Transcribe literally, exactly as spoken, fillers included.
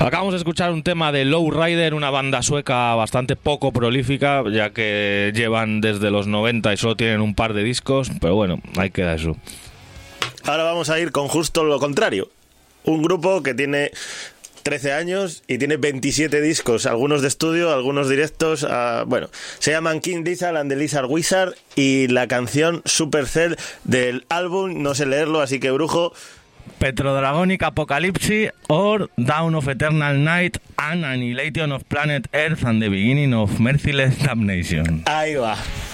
Acabamos de escuchar un tema de Lowrider, una banda sueca bastante poco prolífica, ya que llevan desde los noventa y solo tienen un par de discos, pero bueno, ahí queda eso. Ahora vamos a ir con justo lo contrario. Un grupo que tiene trece años y tiene veintisiete discos, algunos de estudio, algunos directos. Uh, bueno, se llaman King Gizzard and the Lizard Wizard y la canción Supercell del álbum, no sé leerlo, así que brujo. Petrodragonic Apocalypse or Dawn of Eternal Night and Annihilation of Planet Earth and the Beginning of Merciless Damnation. Ahí va.